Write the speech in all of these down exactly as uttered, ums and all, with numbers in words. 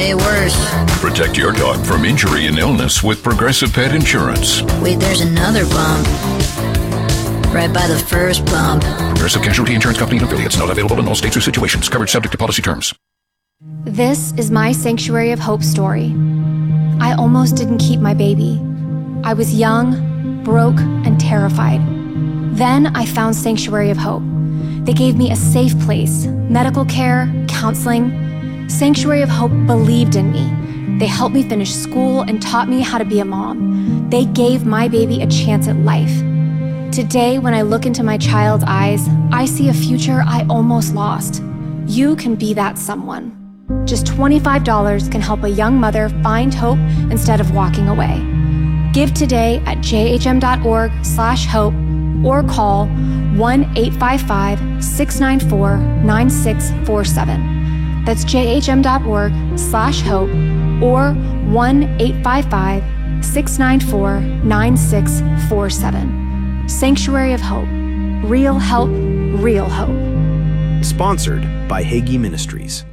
Way worse. Protect your dog from injury and illness with Progressive Pet Insurance. Wait, there's another bump. Right by the first bump. Progressive Casualty Insurance Company and affiliates. Not available in all states or situations. Coverage subject to policy terms. This is my Sanctuary of Hope story. I almost didn't keep my baby. I was young, broke, and terrified. Then I found Sanctuary of Hope. They gave me a safe place, medical care, counseling. Sanctuary of Hope believed in me. They helped me finish school and taught me how to be a mom. They gave my baby a chance at life. Today, when I look into my child's eyes, I see a future I almost lost. You can be that someone. Just twenty-five dollars can help a young mother find hope instead of walking away. Give today at jhm.org slash hope or call one eight five five, six nine four, nine six four seven. That's jhm.org slash hope or one eight five five, six nine four, nine six four seven. Sanctuary of Hope. Real help, real hope. Sponsored by Hagee Ministries.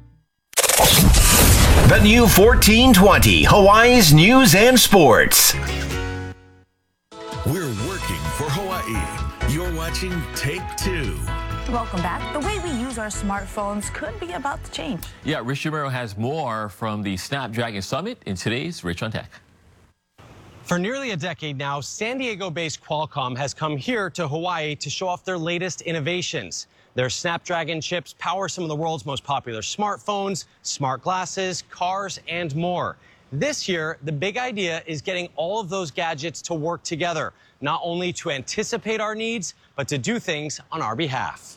The new fourteen twenty, Hawaii's News and Sports. We're working for Hawaii. You're watching Take Two. Welcome back. The way we use our smartphones could be about to change. Yeah, Rich Romero has more from the Snapdragon Summit in today's Rich on Tech. For nearly a decade now, San Diego-based Qualcomm has come here to Hawaii to show off their latest innovations. Their Snapdragon chips power some of the world's most popular smartphones, smart glasses, cars, and more. This year, the big idea is getting all of those gadgets to work together, not only to anticipate our needs, but to do things on our behalf.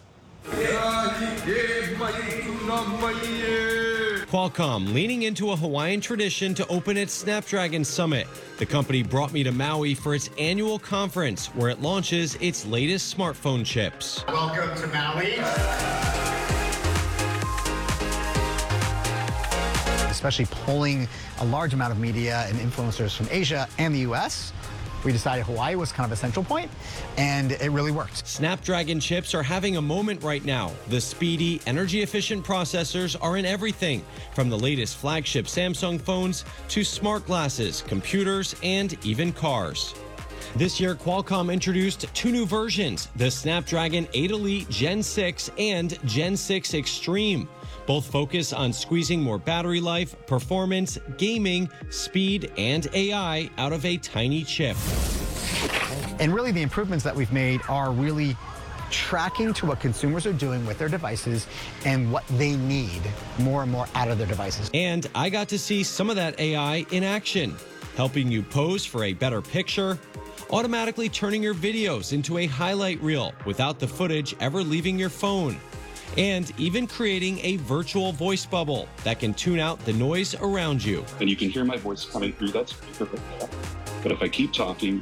Qualcomm leaning into a Hawaiian tradition to open its Snapdragon Summit. The company brought me to Maui for its annual conference where it launches its latest smartphone chips. Welcome to Maui. Especially pulling a large amount of media and influencers from Asia and the U S, we decided Hawaii was kind of a central point, and it really worked. Snapdragon chips are having a moment right now. The speedy, energy-efficient processors are in everything, from the latest flagship Samsung phones to smart glasses, computers, and even cars. This year, Qualcomm introduced two new versions, the Snapdragon eight Elite Gen six and Gen six Extreme. Both focus on squeezing more battery life, performance, gaming, speed, and A I out of a tiny chip. And really, the improvements that we've made are really tracking to what consumers are doing with their devices and what they need more and more out of their devices. And I got to see some of that A I in action, helping you pose for a better picture, automatically turning your videos into a highlight reel without the footage ever leaving your phone, and even creating a virtual voice bubble that can tune out the noise around you. And you can hear my voice coming through that speaker. But if I keep talking...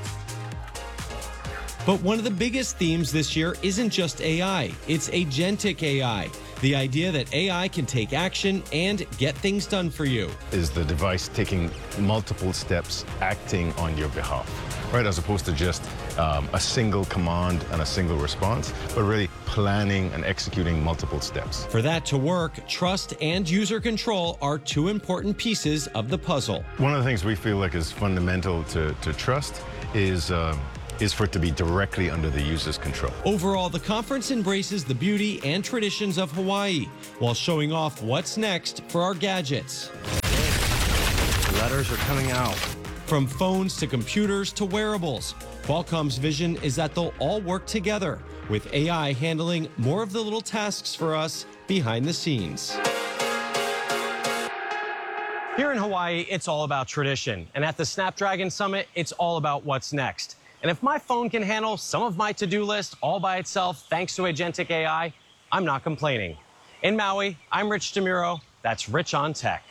But one of the biggest themes this year isn't just A I, it's agentic A I. The idea that A I can take action and get things done for you. Is the device taking multiple steps, acting on your behalf, right? As opposed to just um, a single command and a single response, but really planning and executing multiple steps. For that to work, trust and user control are two important pieces of the puzzle. One of the things we feel like is fundamental to, to trust is uh, is for it to be directly under the user's control. Overall, the conference embraces the beauty and traditions of Hawaii while showing off what's next for our gadgets. Letters are coming out. From phones to computers to wearables, Qualcomm's vision is that they'll all work together, with A I handling more of the little tasks for us behind the scenes. Here in Hawaii, it's all about tradition. And at the Snapdragon Summit, it's all about what's next. And if my phone can handle some of my to-do list all by itself, thanks to agentic A I, I'm not complaining. In Maui, I'm Rich DeMuro. That's Rich on Tech.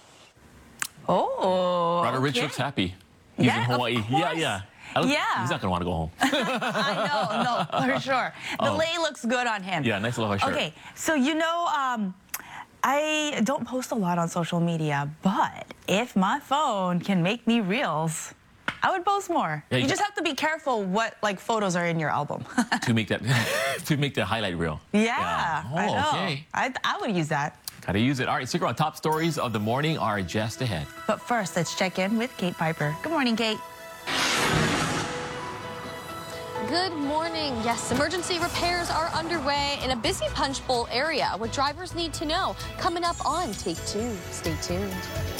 Oh, Robert Rich okay. looks happy. He's Yeah, in Hawaii. of Yeah, course. yeah. I look, Yeah. He's not going to want to go home. I know, no, for sure. The Oh. lei looks good on him. Yeah, nice little white shirt. Okay, so you know, um, I don't post a lot on social media, but if my phone can make me reels, I would post more. Yeah, you you just have to be careful what like photos are in your album. to make that to make the highlight reel. Yeah, Oh, I know. okay. I, I would use that. How to use it. All right, stick around. Top stories of the morning are just ahead. But first, let's check in with Kate Piper. Good morning, Kate. Good morning. Yes, emergency repairs are underway in a busy Punch Bowl area. What drivers need to know coming up on Take Two. Stay tuned.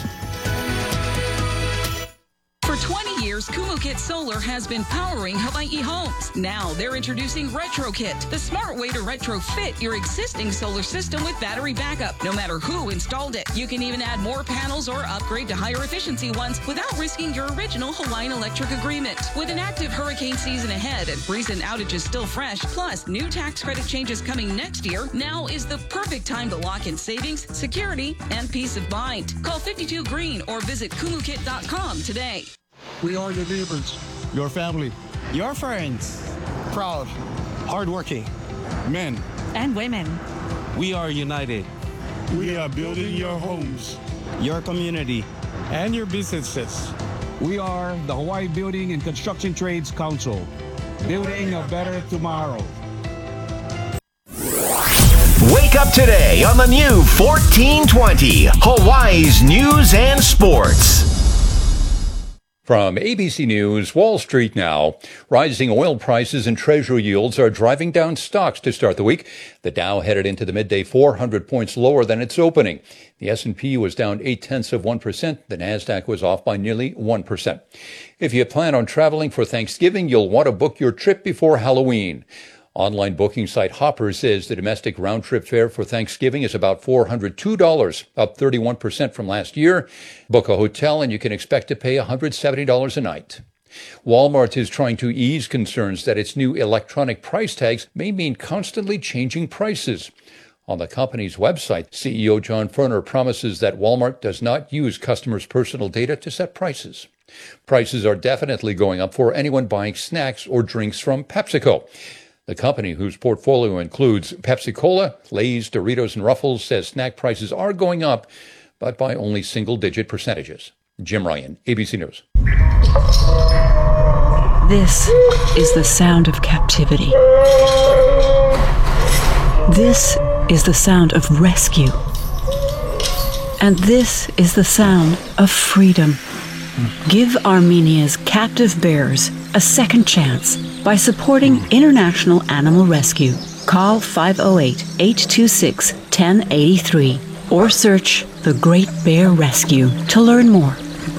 For twenty years, Kumukit Solar has been powering Hawaii homes. Now they're introducing RetroKit, the smart way to retrofit your existing solar system with battery backup, no matter who installed it. You can even add more panels or upgrade to higher efficiency ones without risking your original Hawaiian Electric agreement. With an active hurricane season ahead and recent outages still fresh, plus new tax credit changes coming next year, now is the perfect time to lock in savings, security, and peace of mind. Call fifty-two green or visit kumukit dot com today. We are your neighbors, your family, your friends. Proud, hardworking men and women. We are united. We are building your homes, your community, and your businesses. We are the Hawaii Building and Construction Trades Council, building a better tomorrow. Wake up today on the new fourteen twenty, Hawaii's News and Sports. From A B C News, Wall Street now. Rising oil prices and treasury yields are driving down stocks to start the week. The Dow headed into the midday four hundred points lower than its opening. The S and P was down eight tenths of one percent. The Nasdaq was off by nearly one percent. If you plan on traveling for Thanksgiving, you'll want to book your trip before Halloween. Online booking site Hopper says the domestic round-trip fare for Thanksgiving is about four hundred two dollars, up thirty-one percent from last year. Book a hotel and you can expect to pay one hundred seventy dollars a night. Walmart is trying to ease concerns that its new electronic price tags may mean constantly changing prices. On the company's website, C E O John Furner promises that Walmart does not use customers' personal data to set prices. Prices are definitely going up for anyone buying snacks or drinks from PepsiCo. The company, whose portfolio includes Pepsi-Cola, Lay's, Doritos, and Ruffles, says snack prices are going up, but by only single-digit percentages. Jim Ryan, A B C News. This is the sound of captivity. This is the sound of rescue. And this is the sound of freedom. Give Armenia's captive bears a second chance by supporting International Animal Rescue. Call five oh eight, eight two six, one oh eight three or search The Great Bear Rescue to learn more.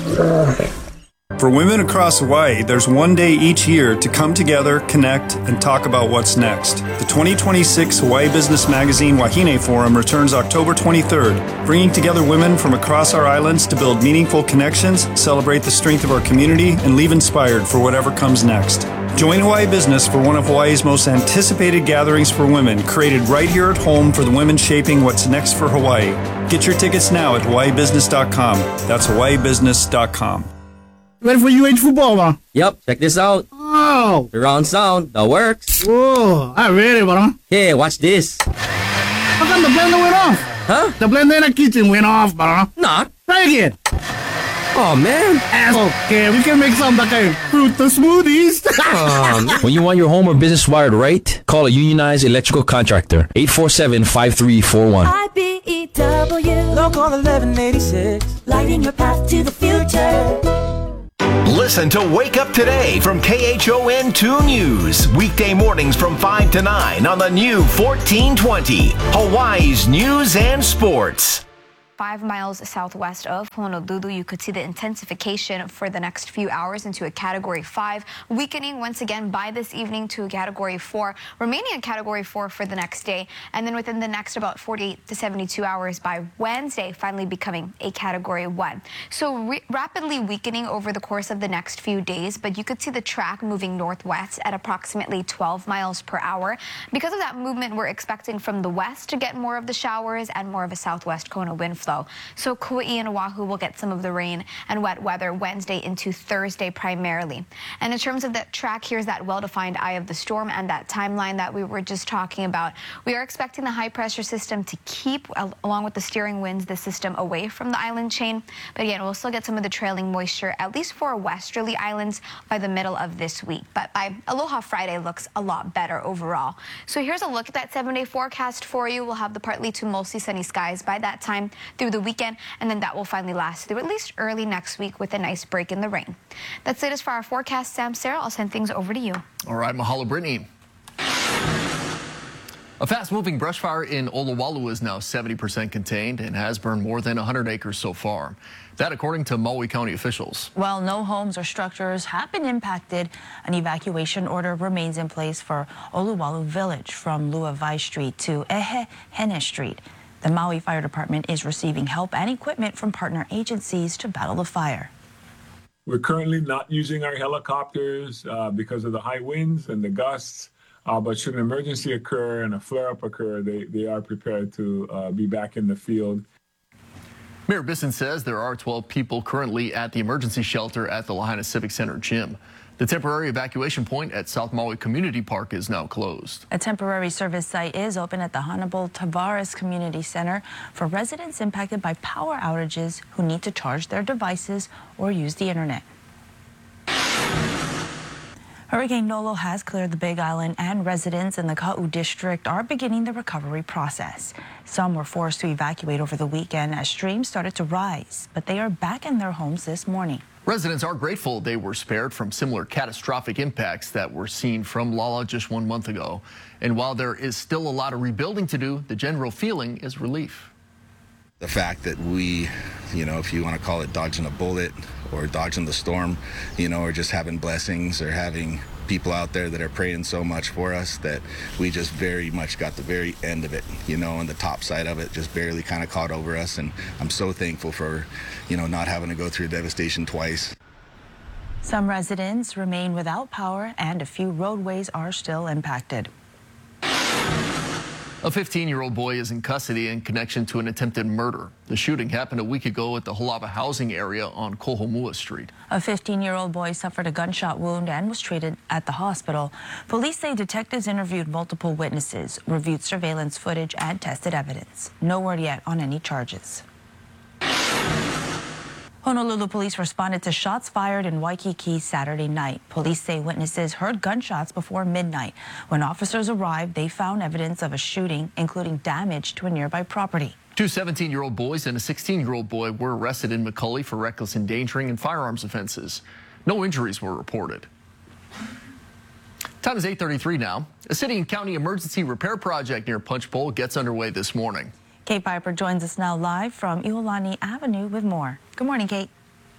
For women across Hawaii, there's one day each year to come together, connect, and talk about what's next. The twenty twenty-six Hawaii Business Magazine Wahine Forum returns October twenty-third, bringing together women from across our islands to build meaningful connections, celebrate the strength of our community, and leave inspired for whatever comes next. Join Hawaii Business for one of Hawaii's most anticipated gatherings for women, created right here at home for the women shaping what's next for Hawaii. Get your tickets now at hawaii business dot com. That's hawaii business dot com. Ready for U H football, man? Yep, check this out. Oh! Surround sound, that works. Whoa, I'm ready, bro. Hey, watch this. How come the blender went off? Huh? The blender in the kitchen went off, bro. Nah. Try again. Oh, man. Okay, we can make something like a fruit the smoothies. um, when you want your home or business wired right, call a unionized electrical contractor. eight four seven, five three four one. I B E W. Local eleven eighty-six. Lighting your path to the future. Listen to Wake Up Today from K H O N two News. Weekday mornings from five to nine on the new fourteen twenty, Hawaii's News and Sports. Five miles southwest of Honolulu, you could see the intensification for the next few hours into a Category five, weakening once again by this evening to a Category four, remaining a Category four for the next day, and then within the next about forty-eight to seventy-two hours by Wednesday, finally becoming a Category one. So re- rapidly weakening over the course of the next few days, but you could see the track moving northwest at approximately twelve miles per hour. Because of that movement, we're expecting from the west to get more of the showers and more of a southwest Kona wind flow flow. So Kauai and Oahu will get some of the rain and wet weather Wednesday into Thursday primarily. And in terms of the track, here's that well-defined eye of the storm and that timeline that we were just talking about. We are expecting the high pressure system to keep, along with the steering winds, the system away from the island chain. But again, we'll still get some of the trailing moisture, at least for westerly islands, by the middle of this week. But by Aloha Friday looks a lot better overall. So here's a look at that seven-day forecast for you. We'll have the partly to mostly sunny skies by that time through the weekend, and then that will finally last through at least early next week with a nice break in the rain. That's it as for our forecast. Sam, Sarah, I'll send things over to you. All right, mahalo, Brittany. A fast-moving brush fire in Olowalu is now seventy percent contained and has burned more than one hundred acres so far. That according to Maui County officials. Well, no homes or structures have been impacted. An evacuation order remains in place for Olowalu Village from Luavai Street to Ehehene Street. The Maui Fire Department is receiving help and equipment from partner agencies to battle the fire. We're currently not using our helicopters uh, because of the high winds and the gusts. Uh, but should an emergency occur and a flare-up occur, they, they are prepared to uh, be back in the field. Mayor Bisson says there are twelve people currently at the emergency shelter at the Lahaina Civic Center gym. The temporary evacuation point at South Maui Community Park is now closed. A temporary service site is open at the Hannibal Tavares Community Center for residents impacted by power outages who need to charge their devices or use the internet. Hurricane Nolo has cleared the Big Island, and residents in the Ka'u district are beginning the recovery process. Some were forced to evacuate over the weekend as streams started to rise, but they are back in their homes this morning. Residents are grateful they were spared from similar catastrophic impacts that were seen from Lala just one month ago. And while there is still a lot of rebuilding to do, the general feeling is relief. The fact that we, you know, if you want to call it dodging a bullet or dodging the storm, you know, or just having blessings or having people out there that are praying so much for us, that we just very much got the very end of it, you know, and the top side of it just barely kind of caught over us. And I'm so thankful for, you know, not having to go through devastation twice. Some residents remain without power and a few roadways are still impacted. A fifteen-year-old boy is in custody in connection to an attempted murder. The shooting happened a week ago at the Halava housing area on Kohomua Street. A fifteen-year-old boy suffered a gunshot wound and was treated at the hospital. Police say detectives interviewed multiple witnesses, reviewed surveillance footage, and tested evidence. No word yet on any charges. Honolulu police responded to shots fired in Waikiki Saturday night. Police say witnesses heard gunshots before midnight. When officers arrived, they found evidence of a shooting, including damage to a nearby property. Two seventeen-year-old boys and a sixteen-year-old boy were arrested in McCully for reckless endangering and firearms offenses. No injuries were reported. Time is eight thirty-three now. A city and county emergency repair project near Punch Bowl gets underway this morning. Kate Piper joins us now live from Iolani Avenue with more. Good morning, Kate.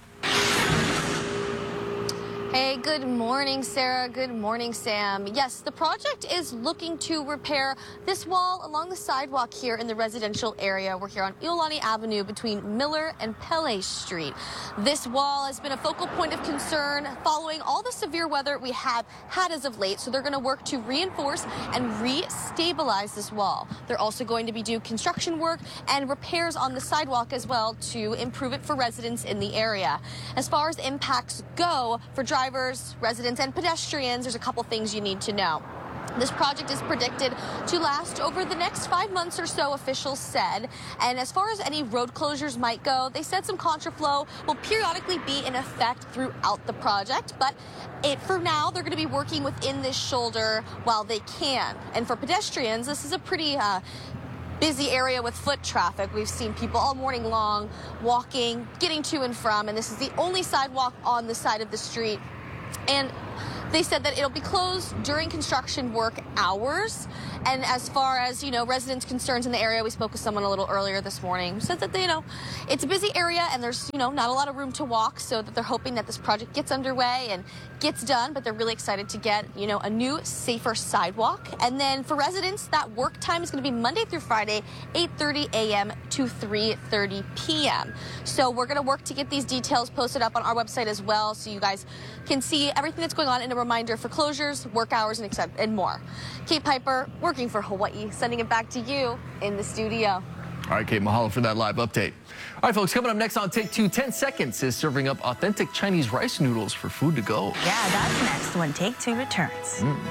Hey, good morning, Sarah. Good morning, Sam. Yes, the project is looking to repair this wall along the sidewalk here in the residential area. We're here on Iolani Avenue between Miller and Pele Street. This wall has been a focal point of concern following all the severe weather we have had as of late. So they're going to work to reinforce and re-stabilize this wall. They're also going to be doing construction work and repairs on the sidewalk as well to improve it for residents in the area. As far as impacts go for drivers, Drivers, residents, and pedestrians, there's a couple things you need to know. This project is predicted to last over the next five months or so, officials said. And as far as any road closures might go, they said some contraflow will periodically be in effect throughout the project. But it, for now, they're going to be working within this shoulder while they can. And for pedestrians, this is a pretty uh, busy area with foot traffic. We've seen people all morning long walking, getting to and from, and this is the only sidewalk on the side of the street. And they said that it'll be closed during construction work hours. And as far as, you know, residents' concerns in the area, we spoke with someone a little earlier this morning who said that, they, you know, it's a busy area and there's, you know, not a lot of room to walk, so that they're hoping that this project gets underway and gets done. But they're really excited to get, you know, a new, safer sidewalk. And then for residents, that work time is going to be Monday through Friday, eight thirty a m to three thirty p m So we're going to work to get these details posted up on our website as well, so you guys can see everything that's going on, and a reminder for closures, work hours, and, and more. Kate Piper, working for Hawaii, sending it back to you in the studio. All right, Kate, mahalo for that live update. All right, folks, coming up next on Take Two, ten seconds is serving up authentic Chinese rice noodles for food to go. Yeah, that's next when Take Two returns. Mm.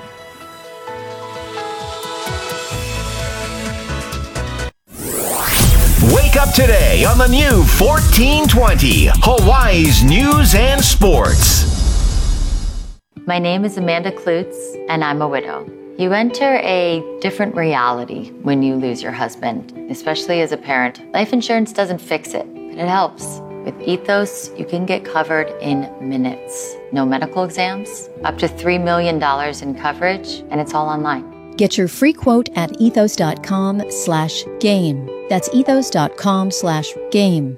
Wake up today on the new fourteen twenty, Hawaii's News and Sports. My name is Amanda Klutz, and I'm a widow. You enter a different reality when you lose your husband, especially as a parent. Life insurance doesn't fix it, but it helps. With Ethos, you can get covered in minutes. No medical exams, up to three million dollars in coverage, and it's all online. Get your free quote at ethos.com slash game. That's ethos.com slash game.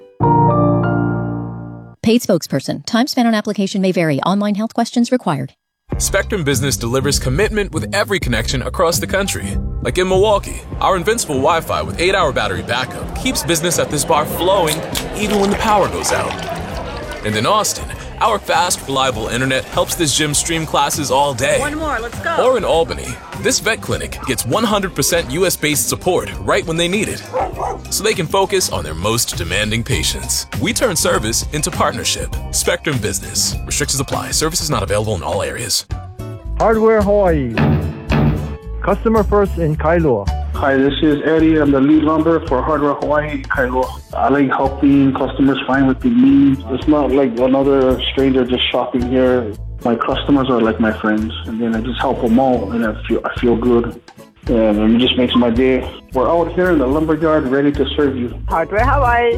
Paid spokesperson. Time spent on application may vary. Online health questions required. Spectrum Business delivers commitment with every connection across the country. Like in Milwaukee, our invincible Wi-Fi with eight hour battery backup keeps business at this bar flowing even when the power goes out. And in Austin, our fast, reliable internet helps this gym stream classes all day. One more, let's go. Or in Albany, this vet clinic gets one hundred percent U S-based support right when they need it, so they can focus on their most demanding patients. We turn service into partnership. Spectrum Business. Restrictions apply. Services not available in all areas. Hardware Hawaii. Customer first in Kailua. Hi, this is Eddie. I'm the lead lumber for Hardware Hawaii, Kailua. I like helping customers find what they need. It's not like another stranger just shopping here. My customers are like my friends, and then I just help them all, and I feel I feel good. And it just makes my day. We're out here in the lumberyard ready to serve you. Hardware Hawaii.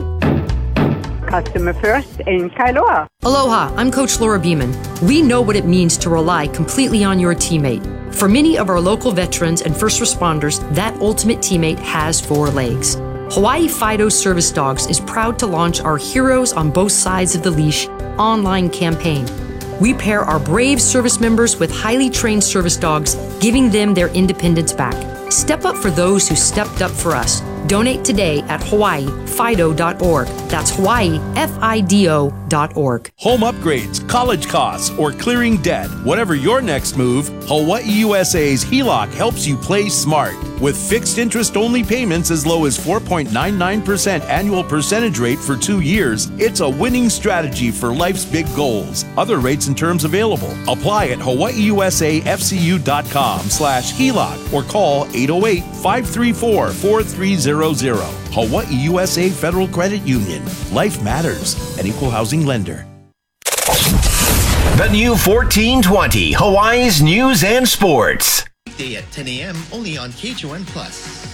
Customer first in Kailua. Aloha, I'm Coach Laura Beeman. We know what it means to rely completely on your teammate. For many of our local veterans and first responders, that ultimate teammate has four legs. Hawaii Fido Service Dogs is proud to launch our Heroes on Both Sides of the Leash online campaign. We pair our brave service members with highly trained service dogs, giving them their independence back. Step up for those who stepped up for us. Donate today at hawaii fido dot org. That's Hawaii F I D O dot org. Home upgrades, college costs, or clearing debt. Whatever your next move, Hawaii U S A's H E L O C helps you play smart. With fixed interest only payments as low as four point nine nine percent annual percentage rate for two years, it's a winning strategy for life's big goals. Other rates and terms available. Apply at hawaii u s a f c u dot com slash H E L O C or call eight oh eight, five three four, four three zero zero. Hawaii U S A Federal Credit Union. Life matters. An equal housing lender. The new fourteen twenty, Hawaii's News and Sports. Weekday at ten a.m. only on K H O N Plus.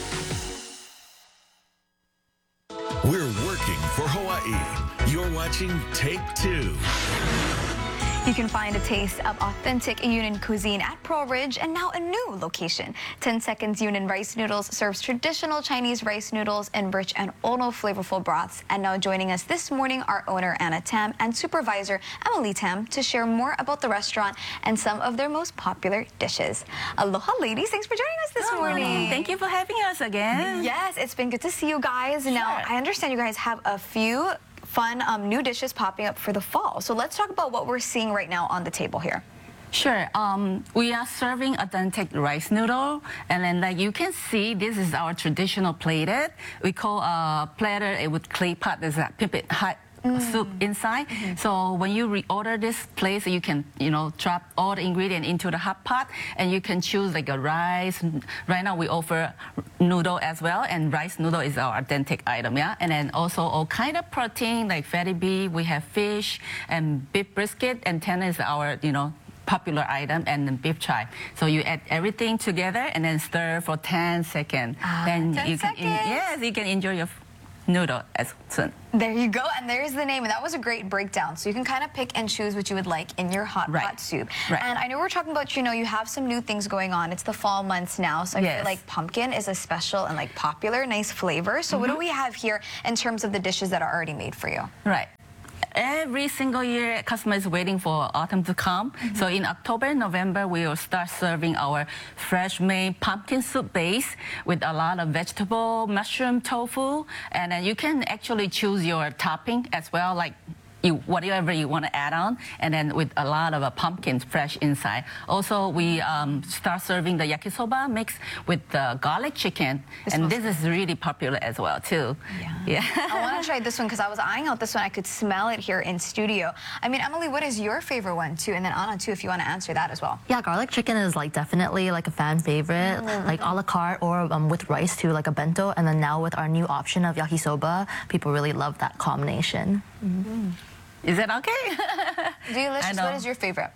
We're working for Hawaii. You're watching Take Two. You can find a taste of authentic Yunnan cuisine at Pearl Ridge and now a new location. ten seconds Yunnan Rice Noodles serves traditional Chinese rice noodles in rich and ono flavorful broths. And now joining us this morning are owner Anna Tam and supervisor Emily Tam to share more about the restaurant and some of their most popular dishes. Aloha, ladies. Thanks for joining us this oh, morning. Thank you for having us again. Yes, it's been good to see you guys. Sure. Now, I understand you guys have a few fun um, new dishes popping up for the fall. So let's talk about what we're seeing right now on the table here. Sure. Um, we are serving authentic rice noodle, and then like you can see, this is our traditional plated. We call a uh, platter with clay pot. There's a pipit hot mm. soup inside. Mm-hmm. So when you reorder this place, you can you know drop all the ingredient into the hot pot, and you can choose like a rice. Right now we offer noodle as well, and rice noodle is our authentic item, yeah. And then also all kind of protein like fatty beef. We have fish and beef brisket, and then is our you know. popular item, and then beef chai. So you add everything together and then stir for ten seconds. Ah, then ten you seconds. Can, yes, you can enjoy your noodle as soon. There you go, and there's the name, and that was a great breakdown. So you can kind of pick and choose what you would like in your hot right. pot soup. Right. And I know we're talking about, you know, you have some new things going on. It's the fall months now, so I yes. feel like pumpkin is a special and like popular, nice flavor. So mm-hmm. what do we have here in terms of the dishes that are already made for you? Right. Every single year, customer is waiting for autumn to come. Mm-hmm. So in October, November, we will start serving our fresh made pumpkin soup base with a lot of vegetable, mushroom, tofu, and then you can actually choose your topping as well, like you, whatever you want to add on, and then with a lot of uh, pumpkins fresh inside. Also, we um, start serving the yakisoba mixed with the garlic chicken, this and this is really popular as well too. Yeah. yeah. I want to try this one because I was eyeing out this one. I could smell it here in studio. I mean, Emily, what is your favorite one too? And then Anna too, if you want to answer that as well. Yeah, garlic chicken is like definitely like a fan favorite, mm. like a la carte or um, with rice too, like a bento. And then now with our new option of yakisoba, people really love that combination. Mm-hmm. Is that okay? Delicious. What is your favorite?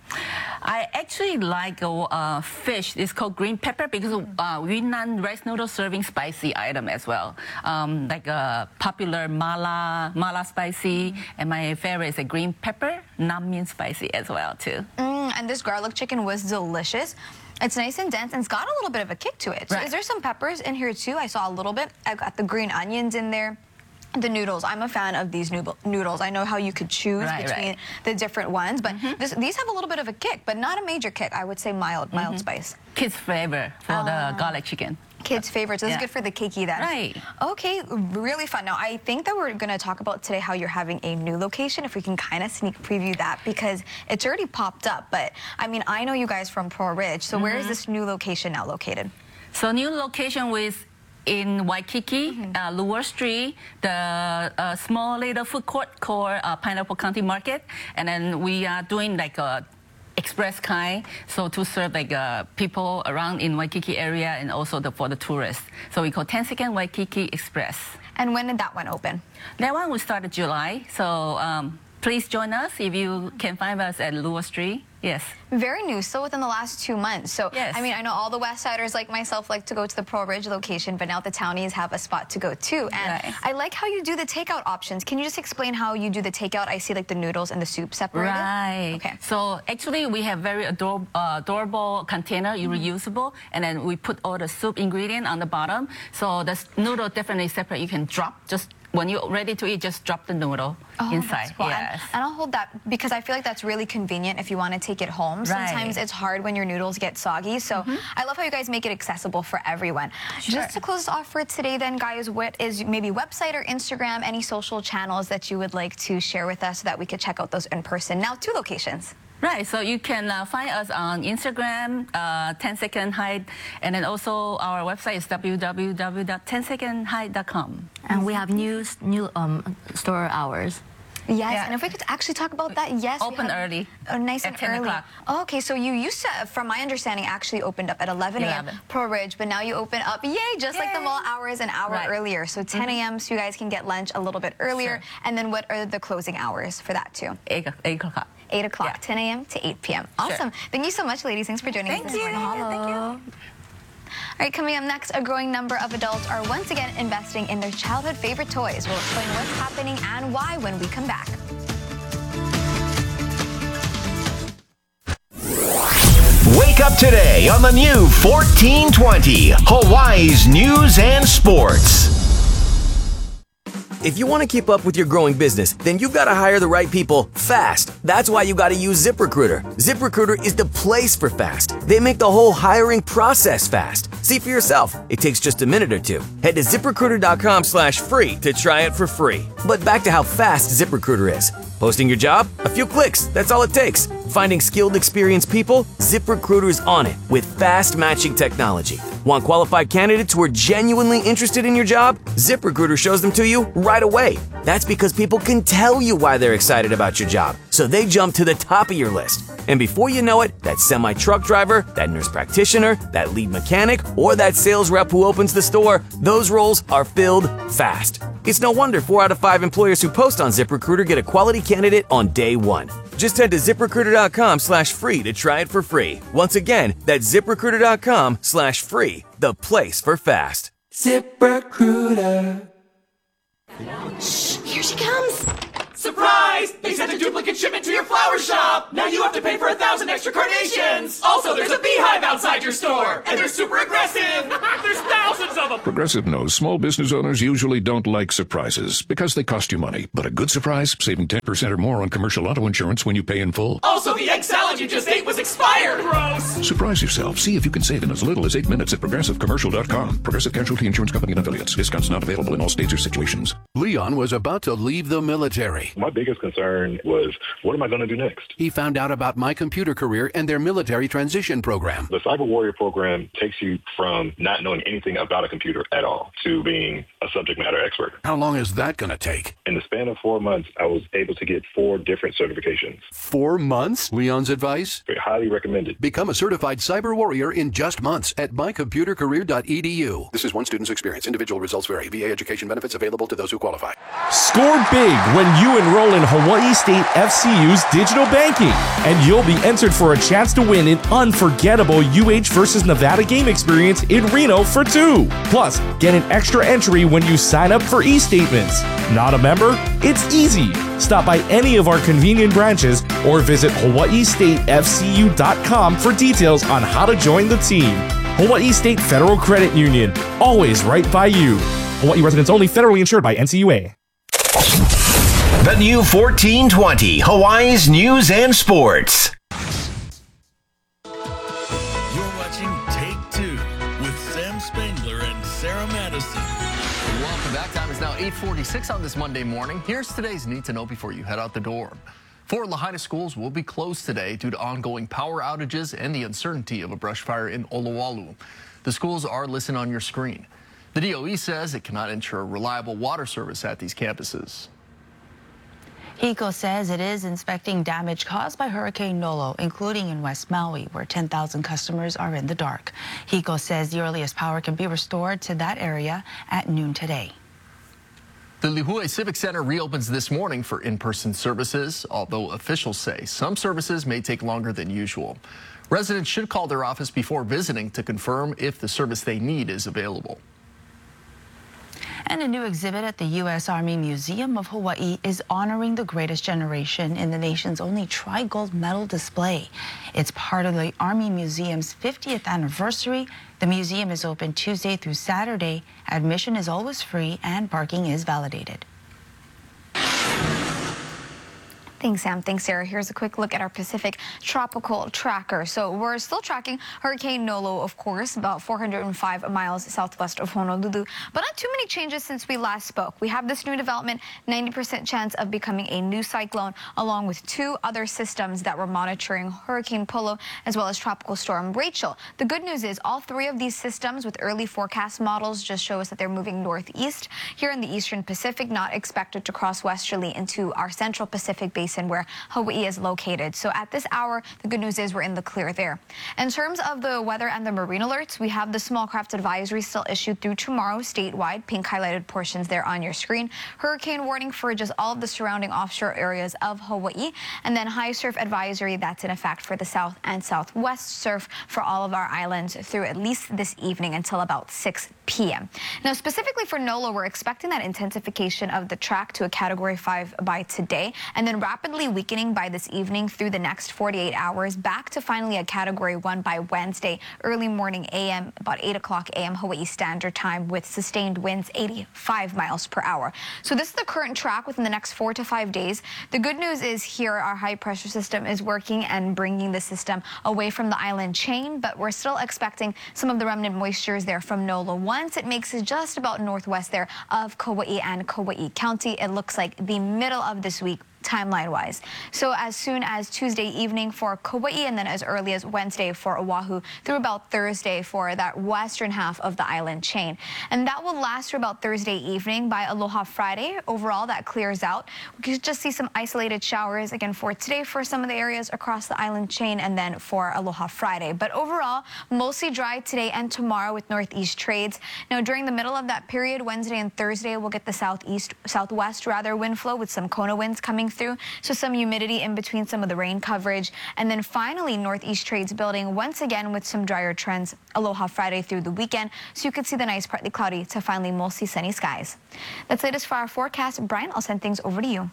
I actually like a uh, fish. It's called green pepper because uh, Yunnan rice noodle serving spicy item as well. Um, like a popular mala, mala spicy, mm. and my favorite is a green pepper, nammin spicy as well too. Mm, and this garlic chicken was delicious. It's nice and dense, and it's got a little bit of a kick to it. So right. Is there some peppers in here too? I saw a little bit. I got the green onions in there. The noodles. I'm a fan of these noodles. I know how you could choose right, between right. the different ones, but mm-hmm. this, these have a little bit of a kick, but not a major kick. I would say mild, mild mm-hmm. spice. Kids' flavor for uh, the garlic chicken. Kids' favorite. So this yeah. is good for the keiki then. Right. Okay, really fun. Now, I think that we're going to talk about today how you're having a new location, if we can kind of sneak preview that, because it's already popped up. But, I mean, I know you guys from Pearl Ridge, so mm-hmm. where is this new location now located? So new location with in Waikiki, mm-hmm. uh, Lure Street, the uh, small little food court called uh, Pineapple County Market, and then we are doing like a express kind, so to serve like uh, people around in Waikiki area and also the, for the tourists. So we call ten second Waikiki Express. And when did that one open? That one will start in July. So um, please join us if you can find us at Lure Street. Yes. Very new, still within the last two months. So, yes. I mean, I know all the West Siders like myself like to go to the Pearl Ridge location, but now the townies have a spot to go too. And right. I like how you do the takeout options. Can you just explain how you do the takeout? I see like the noodles and the soup separated. Right. Okay. So actually we have very ador uh, adorable container, mm-hmm. reusable, and then we put all the soup ingredient on the bottom. So the noodle definitely separate. You can drop just when you're ready to eat, just drop the noodle oh, inside. Cool. Yes. And, and I'll hold that because I feel like that's really convenient if you want to take it home. Right. Sometimes it's hard when your noodles get soggy. So mm-hmm. I love how you guys make it accessible for everyone. Sure. Just to close off for today then, guys, what is maybe website or Instagram, any social channels that you would like to share with us so that we could check out those in person? Now, two locations. Right, so you can uh, find us on Instagram, uh, ten second hide, and then also our website is w w w dot ten second hide dot com. And we have new new um, store hours. Yes, yeah. and if we could actually talk about that, yes. Open we have, early. Oh, nice at and ten early. o'clock. Oh, okay, so you used to, from my understanding, actually opened up at eleven a m Pearl Ridge, but now you open up, yay, just yay. like the mall hours an hour right. earlier. So ten a m Mm-hmm. so you guys can get lunch a little bit earlier. Sure. And then what are the closing hours for that too? Eight, eight o'clock. eight o'clock, yeah. ten a m to eight p m Awesome. Sure. Thank you so much, ladies. Thanks for joining Thank us this you. morning. Thank you. All right, coming up next, a growing number of adults are once again investing in their childhood favorite toys. We'll explain what's happening and why when we come back. Wake up today on the new fourteen twenty, Hawaii's News and Sports. If you want to keep up with your growing business, then you've got to hire the right people fast. That's why you got to use ZipRecruiter. ZipRecruiter is the place for fast. They make the whole hiring process fast. See for yourself. It takes just a minute or two. Head to ZipRecruiter.com slash free to try it for free. But back to how fast ZipRecruiter is. Posting your job? A few clicks. That's all it takes. Finding skilled, experienced people? ZipRecruiter's on it with fast matching technology. Want qualified candidates who are genuinely interested in your job? ZipRecruiter shows them to you right away. That's because people can tell you why they're excited about your job, so they jump to the top of your list. And before you know it, that semi-truck driver, that nurse practitioner, that lead mechanic, or that sales rep who opens the store, those roles are filled fast. It's no wonder four out of five employers who post on ZipRecruiter get a quality candidate on day one. Just head to ZipRecruiter.com slash free to try it for free. Once again, that's ZipRecruiter.com slash free, the place for fast. ZipRecruiter. Shh, here she comes. Surprise! They sent a duplicate shipment to your flower shop! Now you have to pay for a thousand extra carnations! Also, there's a beehive outside your store! And they're super aggressive! There's thousands of them! Progressive knows small business owners usually don't like surprises because they cost you money. But a good surprise, saving ten percent or more on commercial auto insurance when you pay in full. Also, the egg salad you just ate was expired! Gross! Surprise yourself. See if you can save in as little as eight minutes at progressive commercial dot com. Progressive Casualty Insurance Company and affiliates. Discounts not available in all states or situations. Leon was about to leave the military. Hawaii. My biggest concern was, what am I going to do next? He found out about My Computer Career and their military transition program. The Cyber Warrior program takes you from not knowing anything about a computer at all to being a subject matter expert. How long is that going to take? In the span of four months, I was able to get four different certifications. Four months? Leon's advice? Very highly recommended. Become a certified cyber warrior in just months at my computer career dot e d u. This is one student's experience. Individual results vary. V A education benefits available to those who qualify. Score big when you enroll in Hawaii State F C U's digital banking, and you'll be entered for a chance to win an unforgettable U H versus Nevada game experience in Reno for two. Plus, get an extra entry when you sign up for e-statements. Not a member? It's easy. Stop by any of our convenient branches or visit hawaii state f c u dot com for details on how to join the team. Hawaii State Federal Credit Union, always right by you. Hawaii residents only, federally insured by N C U A. The new fourteen twenty, Hawaii's News and Sports. You're watching Take Two with Sam Spangler and Sarah Madison. Welcome back. Time is now eight forty-six on this Monday morning. Here's today's Need to Know before you head out the door. Four Lahaina schools will be closed today due to ongoing power outages and the uncertainty of a brush fire in Olowalu. The schools are listed on your screen. The D O E says it cannot ensure reliable water service at these campuses. HECO says it is inspecting damage caused by Hurricane Nolo, including in West Maui, where ten thousand customers are in the dark. HECO says the earliest power can be restored to that area at noon today. The Lihue Civic Center reopens this morning for in-person services, although officials say some services may take longer than usual. Residents should call their office before visiting to confirm if the service they need is available. And a new exhibit at the U S Army Museum of Hawaii is honoring the greatest generation in the nation's only tri-gold medal display. It's part of the Army Museum's fiftieth anniversary. The museum is open Tuesday through Saturday. Admission is always free and parking is validated. Thanks, Sam. Thanks, Sarah. Here's a quick look at our Pacific Tropical Tracker. So we're still tracking Hurricane Nolo, of course, about four hundred five miles southwest of Honolulu, but not too many changes since we last spoke. We have this new development, ninety percent chance of becoming a new cyclone, along with two other systems that we're monitoring, Hurricane Polo, as well as Tropical Storm Rachel. The good news is all three of these systems with early forecast models just show us that they're moving northeast. Here in the eastern Pacific, not expected to cross westerly into our central Pacific basin, where Hawaii is located. So at this hour, the good news is we're in the clear there. In terms of the weather and the marine alerts, we have the small craft advisory still issued through tomorrow statewide, pink highlighted portions there on your screen. Hurricane warning for just all of the surrounding offshore areas of Hawaii, and then high surf advisory that's in effect for the south and southwest surf for all of our islands through at least this evening until about six p m Now, specifically for Nolo, we're expecting that intensification of the track to a category five by today, and then rapidly weakening by this evening through the next forty-eight hours, back to finally a category one by Wednesday, early morning a m, about eight o'clock a m Hawaii Standard Time, with sustained winds eighty-five miles per hour. So this is the current track within the next four to five days. The good news is here our high pressure system is working and bringing the system away from the island chain, but we're still expecting some of the remnant moistures there from Nolo. Once it makes it just about northwest there of Kauai and Kauai County, it looks like the middle of this week, timeline-wise. So as soon as Tuesday evening for Kauai, and then as early as Wednesday for Oahu, through about Thursday for that western half of the island chain. And that will last through about Thursday evening. By Aloha Friday, overall, that clears out. We could just see some isolated showers again for today for some of the areas across the island chain, and then for Aloha Friday. But overall, mostly dry today and tomorrow with northeast trades. Now, during the middle of that period, Wednesday and Thursday, we'll get the southeast, southwest rather wind flow with some Kona winds coming through, so some humidity in between some of the rain coverage. And then finally, northeast trades building once again with some drier trends Aloha Friday through the weekend, so you could see the nice partly cloudy to finally mostly sunny skies. That's latest for our forecast. Brian, I'll send things over to you.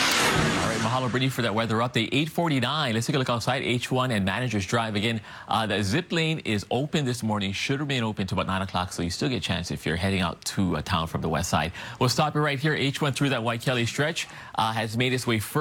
All right, mahalo, Brittany, for that weather update. eight forty-nine. Let's take a look outside. H one and Manager's Drive. Again, uh, the zip lane is open this morning. Should remain open to about nine o'clock, so you still get a chance if you're heading out to a town from the west side. We'll stop it right here. H one through that Waikele stretch uh, has made its way further.